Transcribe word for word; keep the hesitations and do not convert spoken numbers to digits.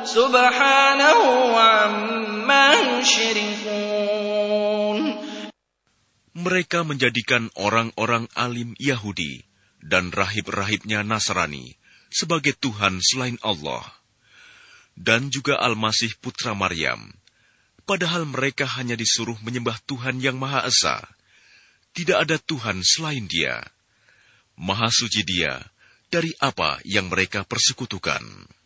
سبحانه عما يشركون. Mereka menjadikan orang-orang alim Yahudi dan rahib-rahibnya Nasrani sebagai Tuhan selain Allah, dan juga Al-Masih putra Maryam, padahal mereka hanya disuruh menyembah Tuhan yang Maha Esa. Tidak ada Tuhan selain Dia. Maha suci Dia dari apa yang mereka persekutukan.